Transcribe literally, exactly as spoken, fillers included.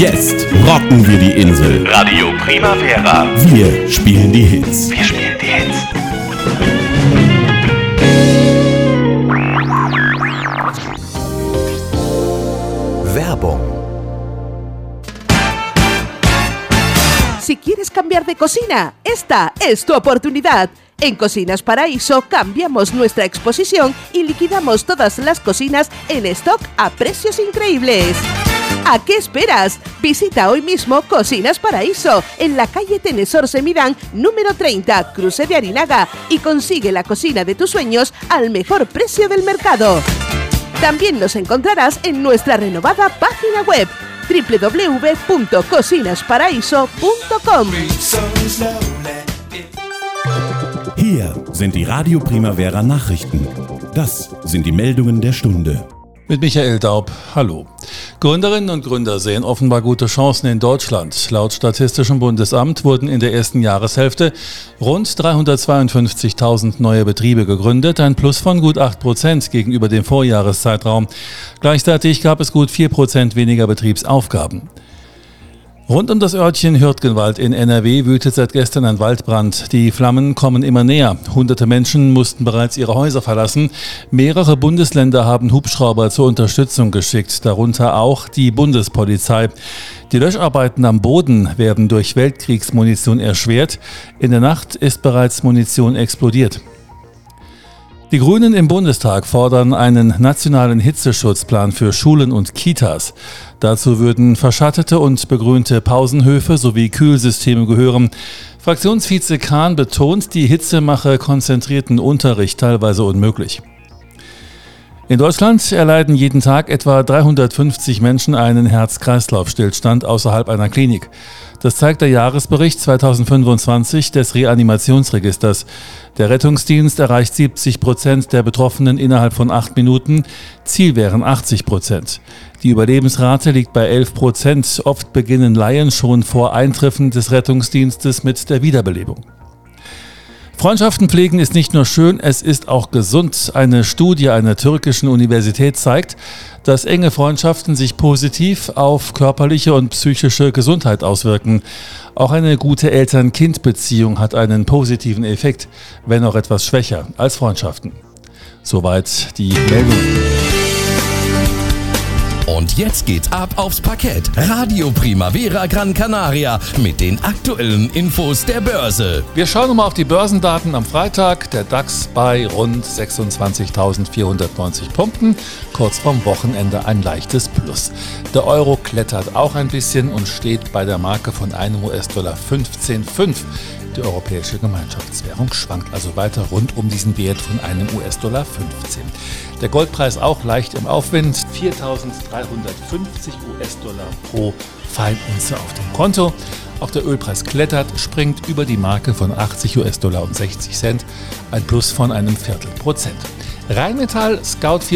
Jetzt rocken wir die Insel. Radio Primavera. Wir spielen die Hits. Wir spielen die Hits. Werbung. Si quieres cambiar de cocina, esta es tu oportunidad. En Cocinas Paraíso cambiamos nuestra exposición y liquidamos todas las cocinas en stock a precios increíbles. ¿A qué esperas? Visita hoy mismo Cocinas Paraíso en la calle Tenesor Semidán número treinta, Cruce de Arinaga, y consigue la cocina de tus sueños al mejor precio del mercado. También nos encontrarás en nuestra renovada página web doble u doble u doble u punto cocinas paraíso punto com. Hier sind die Radio Primavera Nachrichten. Das sind die Meldungen der Stunde. Mit Michael Daub, hallo. Gründerinnen und Gründer sehen offenbar gute Chancen in Deutschland. Laut Statistischem Bundesamt wurden in der ersten Jahreshälfte rund dreihundertzweiundfünfzigtausend neue Betriebe gegründet, ein Plus von gut acht Prozent gegenüber dem Vorjahreszeitraum. Gleichzeitig gab es gut vier Prozent weniger Betriebsaufgaben. Rund um das Örtchen Hürtgenwald in N R W wütet seit gestern ein Waldbrand. Die Flammen kommen immer näher. Hunderte Menschen mussten bereits ihre Häuser verlassen. Mehrere Bundesländer haben Hubschrauber zur Unterstützung geschickt, darunter auch die Bundespolizei. Die Löscharbeiten am Boden werden durch Weltkriegsmunition erschwert. In der Nacht ist bereits Munition explodiert. Die Grünen im Bundestag fordern einen nationalen Hitzeschutzplan für Schulen und Kitas. Dazu würden verschattete und begrünte Pausenhöfe sowie Kühlsysteme gehören. Fraktionsvize Kahn betont, die Hitze mache konzentrierten Unterricht teilweise unmöglich. In Deutschland erleiden jeden Tag etwa dreihundertfünfzig Menschen einen Herz-Kreislauf-Stillstand außerhalb einer Klinik. Das zeigt der Jahresbericht zweitausendfünfundzwanzig des Reanimationsregisters. Der Rettungsdienst erreicht siebzig Prozent der Betroffenen innerhalb von acht Minuten. Ziel wären achtzig Prozent. Die Überlebensrate liegt bei elf Prozent. Oft beginnen Laien schon vor Eintreffen des Rettungsdienstes mit der Wiederbelebung. Freundschaften pflegen ist nicht nur schön, es ist auch gesund. Eine Studie einer türkischen Universität zeigt, dass enge Freundschaften sich positiv auf körperliche und psychische Gesundheit auswirken. Auch eine gute Eltern-Kind-Beziehung hat einen positiven Effekt, wenn auch etwas schwächer als Freundschaften. Soweit die Meldung. Und jetzt geht's ab aufs Parkett. Radio Primavera Gran Canaria mit den aktuellen Infos der Börse. Wir schauen nochmal auf die Börsendaten am Freitag. Der DAX bei rund sechsundzwanzigtausendvierhundertneunzig Punkten. Kurz vorm Wochenende ein leichtes Plus. Der Euro klettert auch ein bisschen und steht bei der Marke von einem U S-Dollar fünfzehn Komma fünf. Die europäische Gemeinschaftswährung schwankt also weiter rund um diesen Wert von einem U S-Dollar fünfzehn. Der Goldpreis auch leicht im Aufwind, viertausenddreihundertfünfzig U S-Dollar pro Feinunze auf dem Konto. Auch der Ölpreis klettert, springt über die Marke von achtzig U S-Dollar und sechzig Cent, ein Plus von einem Viertel Prozent. Rheinmetall, Scout